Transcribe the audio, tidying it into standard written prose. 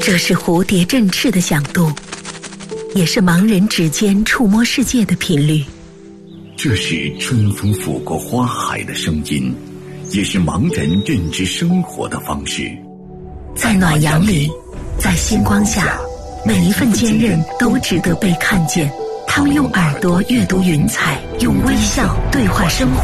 这是蝴蝶振翅的响动，也是盲人指尖触摸世界的频率。 这是春风拂过花海的声音，也是盲人认知生活的方式。 在暖阳里，在星光下，每一份坚韧都值得被看见。他们用耳朵阅读云彩，用微笑对话生活。